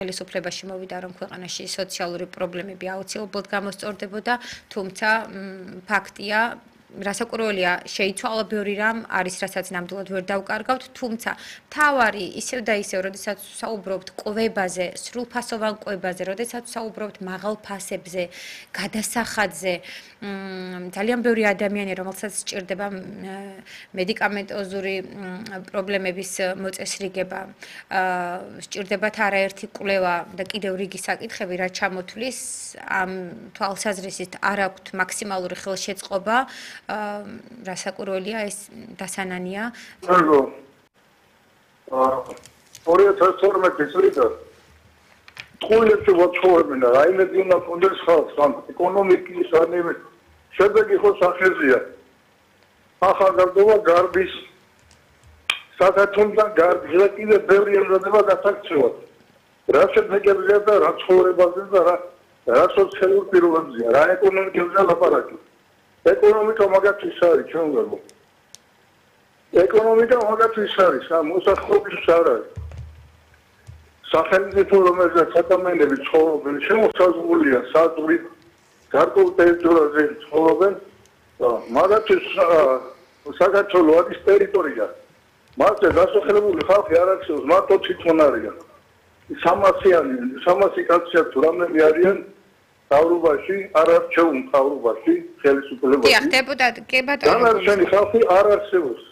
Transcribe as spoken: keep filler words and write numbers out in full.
ხელისუფლებაში მოვიდა, რომ ქვეყანაში სოციალური პრობლემები აუცილებლად გამოსწორდებოდა, თუმცა ფაქტია, რასაკვირველია, შეიცვალა ბევრი რამ, არის რასაც ნამდვილად ვერ დავკარგავთ, თუმცა მთავარი ისევ და ისევ, როდესაც საუბრობთ კვებაზე, სრულფასოვან კვებაზე, როდესაც საუბრობთ მაღალ ფასებზე, გადასახადზე, ძალიან ბევრი ადამიანი, რომელსაც სჭირდება მედიკამენტოზური პრობლემების მოწესრიგება, სჭირდებათ არაერთი კვლევა და კიდევ რიგი საკითხები, რაც ჩამოთვლის ამ თვალსაზრისით არ აქვთ მაქსიმალური ხელშეწყობა, რასაკვირველია ეს დასანანია. Hello. ორი ათას თორმეტი წლიდან ყოლებში ვაცხოვებინა, რაიმედი უნდა კონდეს ხალხს, ან ეკონომიკის ანიმე შედეგი ხო სახეზია. ახალგაზრდობა გარბის საქართველოსთან გარბის და კიდევ ბევრი ემზადება გასაქცევად. რა შედეგებია და რა ცხოვრებაზე და რა რა სოციალურ პირობებზეა, რა ეკონომიკაზე ლაპარაკი. ეკონომიკა მაგათთვის არის, ჩვენ ვგებო. ეკონომიკა მაგათთვის არის, ამ მოსახლეობის არ არის. სახელმწიფო რომელზეც ადამიანები ცხოვრობენ, შემოსაზღვრულია საზღვრი, გარკვეულ ტერიტორიაზე ცხოვრობენ, მაგათთვის საქართველოს არის ტერიტორია. მასზე დასახლებული ხალხი არ არსებობს, მარტო თვითონ არიან. სამასიანი, სამასი კაცია თუ რამდენი არიან თავრობაში, არარჩეულ თავრობაში, ხელისუფლებაში. დიახ, დეპუტატი, კი ბატონო. დანარჩენი ხალხი არ არსებობს.